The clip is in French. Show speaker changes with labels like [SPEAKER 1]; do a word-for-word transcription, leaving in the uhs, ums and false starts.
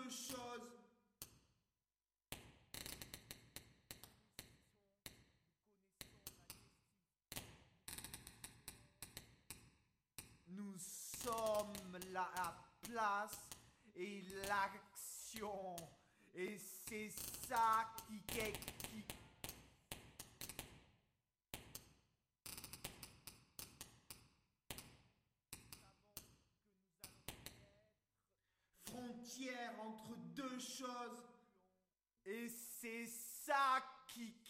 [SPEAKER 1] deux choses. Nous sommes la place et l'action. Et c'est ça qui, qui, qui frontière entre deux choses. Et c'est ça qui